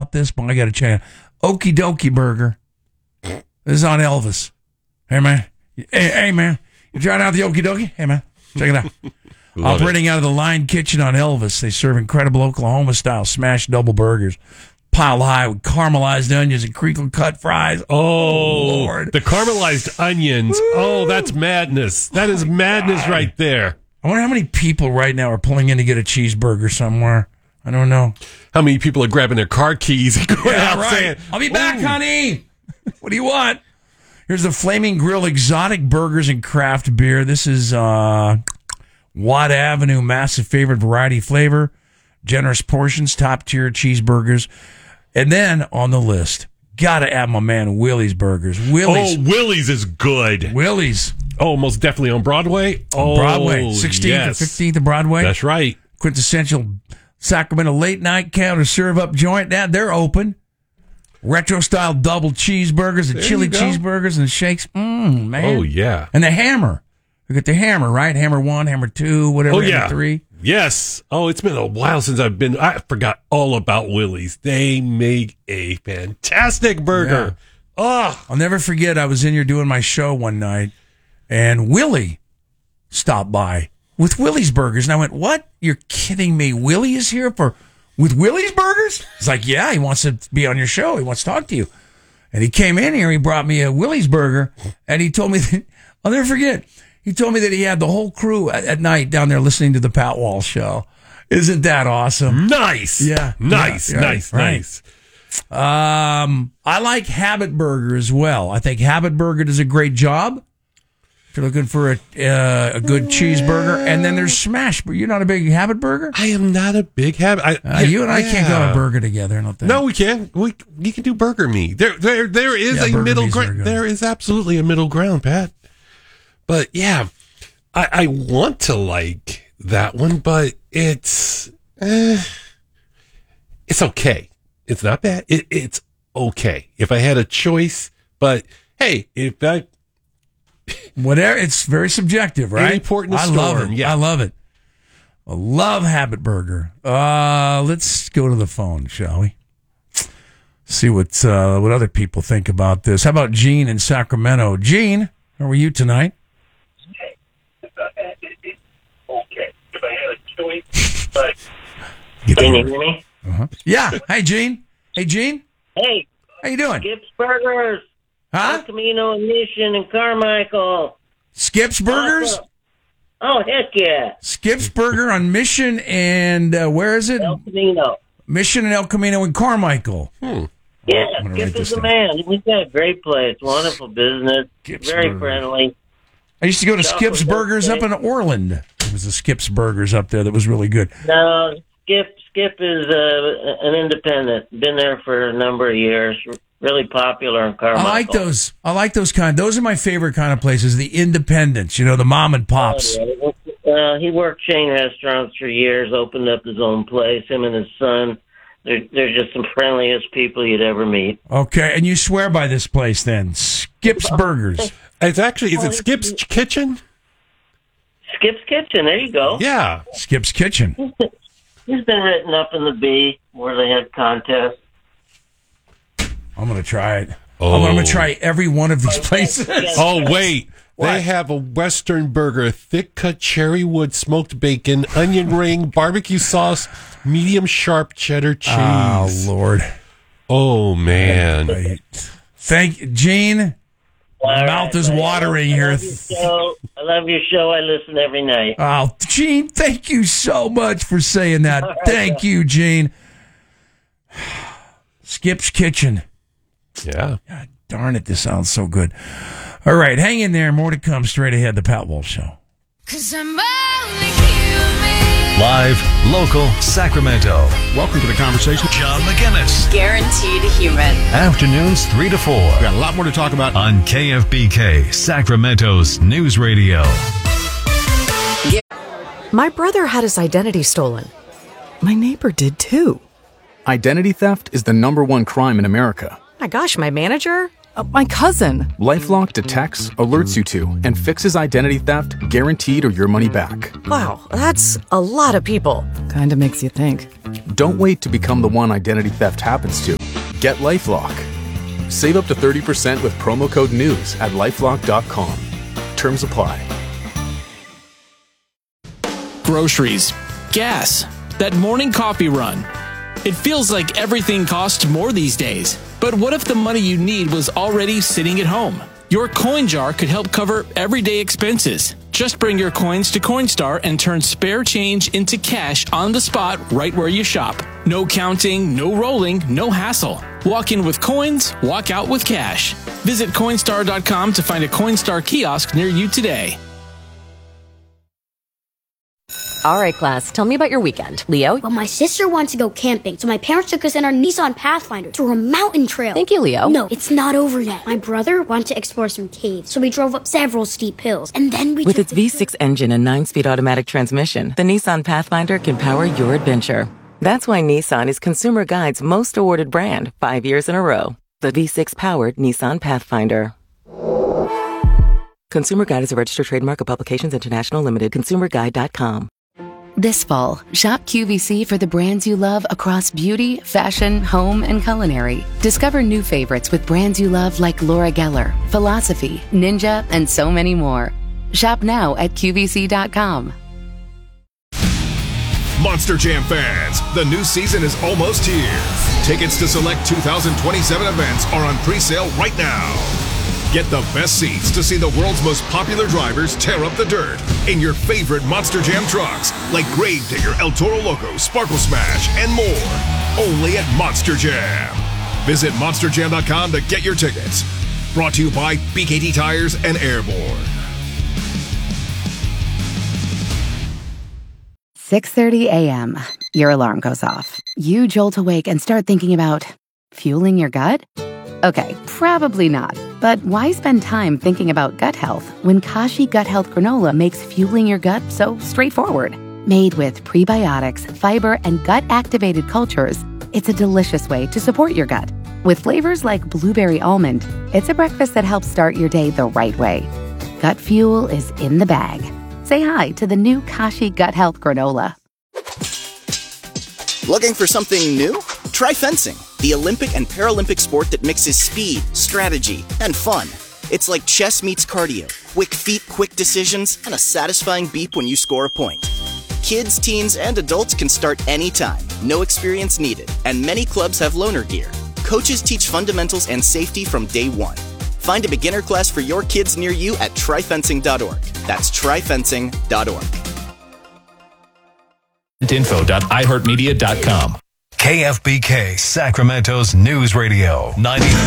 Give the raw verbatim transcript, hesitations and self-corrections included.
about this, but I got to check it. Okie Dokie Burger. This is on Elvis. Hey, man. Hey, hey, man. You trying out the Okie Dokie? Hey, man. Check it out. Operating it. Out of the Line Kitchen on Elvis. They serve incredible Oklahoma-style smashed double burgers. Piled high with caramelized onions and crinkle-cut fries. Oh, Lord. The caramelized onions. Woo. Oh, that's madness. That is madness God. Right there. I wonder how many people right now are pulling in to get a cheeseburger somewhere. I don't know. How many people are grabbing their car keys and going yeah, out right. saying, I'll be back, honey. What do you want? Here's the Flaming Grill Exotic Burgers and Craft Beer. This is uh, Watt Avenue, massive favorite variety flavor, generous portions, top-tier cheeseburgers. And then on the list, got to add my man Willie's Burgers. Willie's. Oh, Willie's is good. Willie's. Oh, most definitely on Broadway. Oh, Broadway. sixteenth yes. or fifteenth of Broadway. That's right. Quintessential Sacramento late night counter serve up joint. Now they're open. Retro style double cheeseburgers, the chili cheeseburgers and the shakes. Mmm, man. Oh, yeah. And the hammer. You get the hammer, right? Hammer one, hammer two, whatever. Oh, hammer yeah. three. Yes. Oh, it's been a while since I've been. I forgot all about Willie's. They make a fantastic burger. Yeah. Oh, I'll never forget. I was in here doing my show one night, and Willie stopped by with Willie's Burgers, and I went, "What? You're kidding me? Willie is here for with Willie's Burgers?" He's like, "Yeah, he wants to be on your show. He wants to talk to you." And he came in here. He brought me a Willie's Burger, and he told me that, I'll never forget. He told me that he had the whole crew at, at night down there listening to the Pat Walsh Show. Isn't that awesome? Nice. Yeah. Nice, yeah, nice, right, nice. Right. Um, I like Habit Burger as well. I think Habit Burger does a great job. If you're looking for a uh, a good cheeseburger. And then there's Smash Burger. You're not a big Habit Burger? I am not a big Habit. I, uh, you and I yeah. can't go on a burger together, I don't think. No, we can't. We we can do Burger Me. There there there is yeah, a middle ground. Are There is absolutely a middle ground, Pat. But yeah. I, I want to like that one, but it's eh, it's okay. It's not bad. It, it's okay. If I had a choice, but hey, if I whatever, it's very subjective, right? Any port in the I storm, love it. yeah. I love it. I love Habit Burger. Uh, let's go to the phone, shall we? See what uh, what other people think about this. How about Gene in Sacramento? Gene, how are you tonight? Okay, if I had a choice, but Can you hear me? Uh-huh. Yeah. Hey, Gene. Hey, Gene. Hey, how you doing? Skip's Burgers, huh? El Camino and Mission and Carmichael. Skip's Burgers. Awesome. Oh heck yeah! Skip's Burger on Mission and uh, where is it? El Camino. Mission and El Camino in Carmichael. Hmm. Yeah, I'm Skip is the down. man. He's got a great place, wonderful business, Skip's very Burgers. friendly. I used to go to Chocolate Skip's Burgers up in Orland. There was a Skip's Burgers up there that was really good. No, Skip Skip is uh, an independent. Been there for a number of years. Really popular in Carmichael. I like those. I like those kind. Those are my favorite kind of places. The independents, you know, the mom and pops. Oh, yeah. uh, he worked chain restaurants for years. Opened up his own place. Him and his son. They're they're just the friendliest people you'd ever meet. Okay, and you swear by this place then? Skip's Burgers. It's actually is it Skip's Kitchen? Skip's Kitchen. There you go. Yeah, Skip's Kitchen. He's been written up in the B where they had contests. I'm gonna try it. Oh. I'm gonna try every one of these places. Oh, wait. What? They have a Western burger, thick cut cherry wood smoked bacon, onion ring, barbecue sauce, medium sharp cheddar cheese. Oh, Lord. Oh, man. Right. Thank Gene. My All mouth right, is man. watering I here. love your show. I love your show. I listen every night. Oh, Gene, thank you so much for saying that. All right, Thank you, Gene. Skip's Kitchen. Yeah. God darn it, this sounds so good. All right, hang in there. More to come straight ahead. The Pat Walsh Show. 'Cause I'm only human. Live, local, Sacramento. Welcome to the conversation. John McGinnis. Guaranteed human. Afternoons three to four. We got a lot more to talk about On K F B K, Sacramento's News Radio. My brother had his identity stolen. My neighbor did too. Identity theft is the number one crime in America. My gosh, my manager? Uh, my cousin. LifeLock detects, alerts you to, and fixes identity theft guaranteed or your money back. Wow, that's a lot of people. Kinda makes you think. Don't wait to become the one identity theft happens to. Get LifeLock. Save up to thirty percent with promo code NEWS at lifelock dot com. Terms apply. Groceries, gas, that morning coffee run. It feels like everything costs more these days. But what if the money you need was already sitting at home? Your coin jar could help cover everyday expenses. Just bring your coins to Coinstar and turn spare change into cash on the spot right where you shop. No counting, no rolling, no hassle. Walk in with coins, walk out with cash. Visit Coinstar dot com to find a Coinstar kiosk near you today. All right, class, tell me about your weekend. Leo? Well, my sister wanted to go camping, so my parents took us in our Nissan Pathfinder to a mountain trail. Thank you, Leo. No, it's not over yet. My brother wanted to explore some caves, so we drove up several steep hills, and then we With took its V six engine and nine-speed automatic transmission, the Nissan Pathfinder can power your adventure. That's why Nissan is Consumer Guide's most awarded brand five years in a row. The V six-powered Nissan Pathfinder. Consumer Guide is a registered trademark of Publications International Limited. consumer guide dot com. This fall, shop Q V C for the brands you love across beauty, fashion, home, and culinary. Discover new favorites with brands you love like Laura Geller, Philosophy, Ninja, and so many more. Shop now at Q V C dot com. Monster Jam fans, the new season is almost here. Tickets to select two thousand twenty-seven events are on pre-sale right now. Get the best seats to see the world's most popular drivers tear up the dirt in your favorite Monster Jam trucks like Gravedigger, El Toro Loco, Sparkle Smash, and more. Only at Monster Jam. Visit monster jam dot com to get your tickets. Brought to you by B K T Tires and Airborne. six thirty a.m. Your alarm goes off. You jolt awake and start thinking about fueling your gut? Okay, probably not. But why spend time thinking about gut health when Kashi Gut Health Granola makes fueling your gut so straightforward? Made with prebiotics, fiber, and gut-activated cultures, it's a delicious way to support your gut. With flavors like blueberry almond, it's a breakfast that helps start your day the right way. Gut fuel is in the bag. Say hi to the new Kashi Gut Health Granola. Looking for something new? Try fencing, the Olympic and Paralympic sport that mixes speed, strategy, and fun. It's like chess meets cardio, quick feet, quick decisions, and a satisfying beep when you score a point. Kids, teens, and adults can start anytime, no experience needed, and many clubs have loaner gear. Coaches teach fundamentals and safety from day one. Find a beginner class for your kids near you at try fencing dot org. That's try fencing dot org. info dot i heart media dot com. K F B K, Sacramento's news radio, ninety.